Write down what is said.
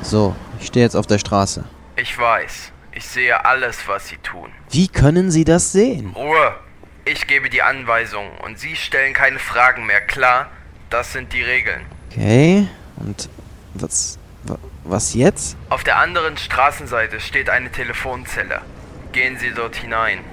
So, ich stehe jetzt auf der Straße. Ich weiß. Ich sehe alles, was Sie tun. Wie können Sie das sehen? Ruhe! Ich gebe die Anweisungen und Sie stellen keine Fragen mehr, klar? Das sind die Regeln. Okay, und was jetzt? Auf der anderen Straßenseite steht eine Telefonzelle. Gehen Sie dort hinein.